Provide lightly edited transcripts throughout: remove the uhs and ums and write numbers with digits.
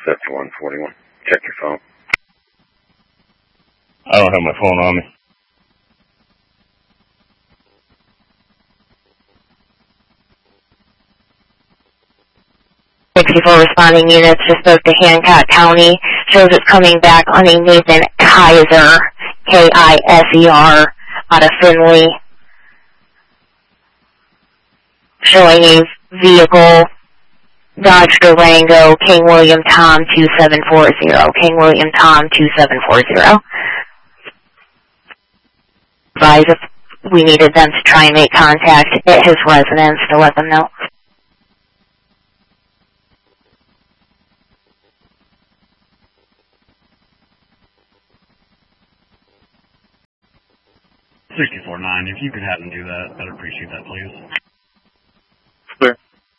5141. Check your phone. I don't have my phone on me. Responding units just spoke to Hancock County. Shows it's coming back on a Nathan Kaiser, K-I-S-E-R, out of Finley. Showing a vehicle, Dodge Durango, King William Tom 2740. King William Tom 2740. Advise if we needed them to try and make contact at his residence to let them know. $64.9. If you could have them do that, I'd appreciate that, please. Clear.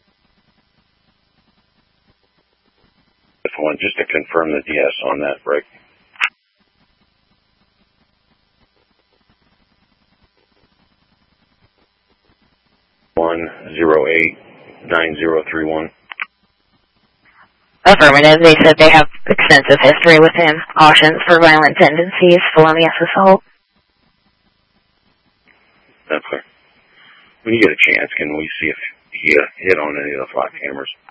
Just to confirm the DS on that break. (1089031). Affirmative. They said they have extensive history with him. Cautions for violent tendencies, felonious assault. That's clear. When you get a chance, can we see if he hit on any of the flat cameras?